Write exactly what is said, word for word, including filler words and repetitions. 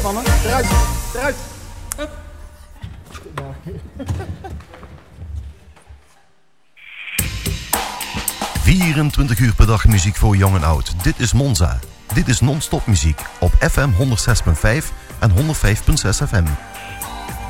Eruit, mannen. Eruit. Eruit. Hup. vierentwintig uur per dag muziek voor jong en oud. Dit is Monza. Dit is non-stop muziek op F M honderdzes komma vijf en honderdvijf komma zes F M.